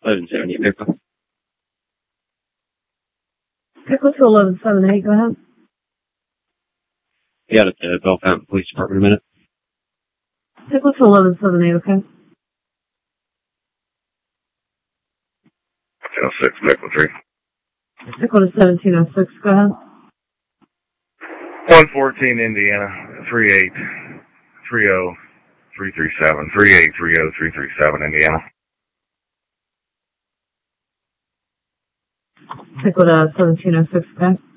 1178 vehicle. Vehicle to 1178, go ahead. Yeah, at the Bellefontaine Police Department in a minute. Vehicle to 1178, okay. 1006, vehicle 3. Vehicle to 1706, go ahead. 114 Indiana, 3830337, 3830337 Indiana. Vehicle to 1706, okay.